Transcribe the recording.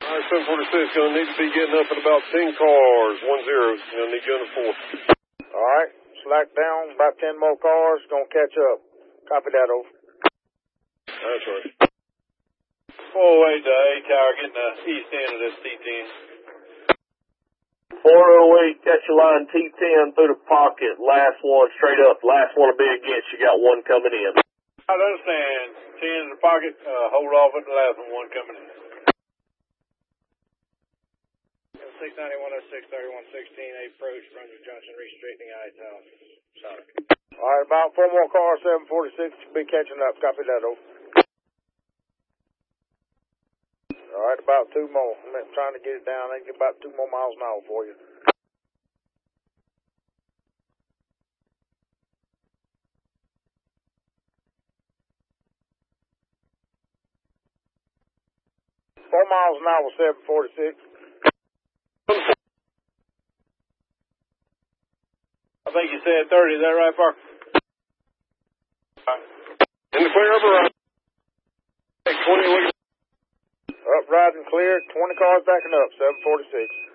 All right, 746, going to need to be getting up at about 10 cars, 1-0. Going to need you on the 4. All right, slack down, about 10 more cars, going to catch up. Copy that, over. That's right. 408 to A Tower, getting the east end of this T10. 408, catch your line T10 through the pocket. Last one, straight up. Last one to be against. You got one coming in. I understand. 10 in the pocket, hold off at the last one coming in. 69106, 3116, approach, Brunswick Junction, restricting I-Town. Sorry. All right, about 4 more cars, 746, be catching up. Copy that, over. All right, about 2 more. I'm trying to get it down. I can get about 2 more miles an hour for you. Four miles an hour, 746. I think you said 30, is that right, Parker? In the clear, upper right. 20, Up, riding clear, 20 cars backing up, 746.